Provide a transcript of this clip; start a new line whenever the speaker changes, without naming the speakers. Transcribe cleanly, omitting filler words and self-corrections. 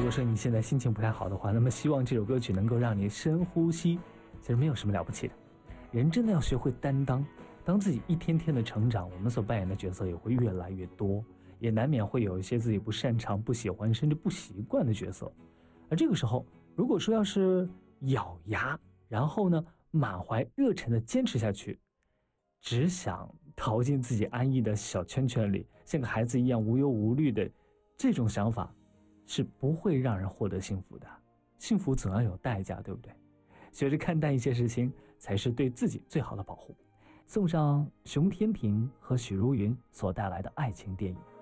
果说你现在心情不太好的话，那么希望这首歌曲能够让你深呼吸。其实没有什么了不起的，人真的要学会担当。当自己一天天的成长，我们所扮演的角色也会越来越多，也难免会有一些自己不擅长、不喜欢甚至不习惯的角色。而这个时候，如果说要是咬牙，然后呢满怀热忱的坚持下去，只想逃进自己安逸的小圈圈里，像个孩子一样无忧无虑的这种想法，是不会让人获得幸福的。幸福总要有代价，对不对？学着看淡一些事情，才是对自己最好的保护。送上熊天平和许茹芸所带来的爱情电影。